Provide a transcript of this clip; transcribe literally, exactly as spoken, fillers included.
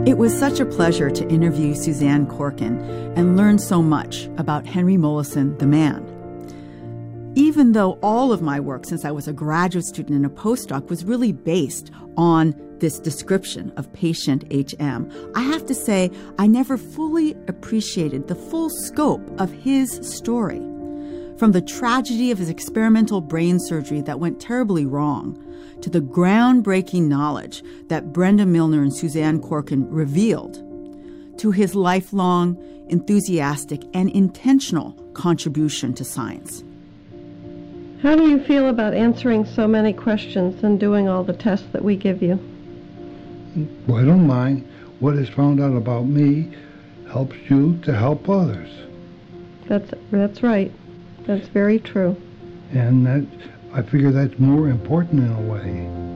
It was such a pleasure to interview Suzanne Corkin and learn so much about Henry Molaison, the man. Even though all of my work since I was a graduate student and a postdoc was really based on this description of patient H M, I have to say I never fully appreciated the full scope of his story. From the tragedy of his experimental brain surgery that went terribly wrong, to the groundbreaking knowledge that Brenda Milner and Suzanne Corkin revealed, to his lifelong, enthusiastic, and intentional contribution to science. How do you feel about answering so many questions and doing all the tests that we give you? Well, I don't mind. What is found out about me helps you to help others. That's that's right. That's very true. And that, I figure that's more important in a way.